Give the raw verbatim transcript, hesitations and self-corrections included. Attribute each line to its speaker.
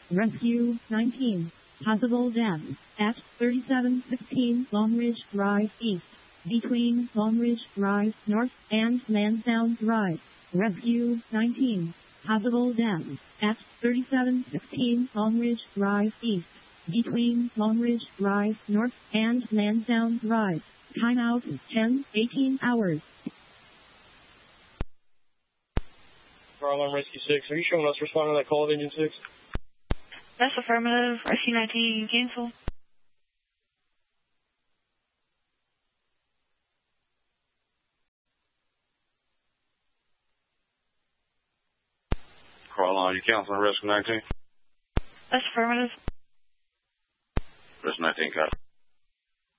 Speaker 1: Rescue nineteen. Possible death at thirty-seven sixteen Long Ridge Drive East, between Long Ridge Drive North and Lansdowne Drive. Rescue nineteen. Possible death at thirty-seven sixteen Long Ridge Drive East, between Long Ridge Drive North and Lansdowne Drive. Timeout ten eighteen hours.
Speaker 2: Fire Alarm Rescue six, are you showing us responding to that call of Engine six?
Speaker 3: That's affirmative. Rescue nineteen, cancel.
Speaker 2: Fire Alarm, you canceling Rescue nineteen?
Speaker 3: That's affirmative.
Speaker 2: Rescue nineteen, got it.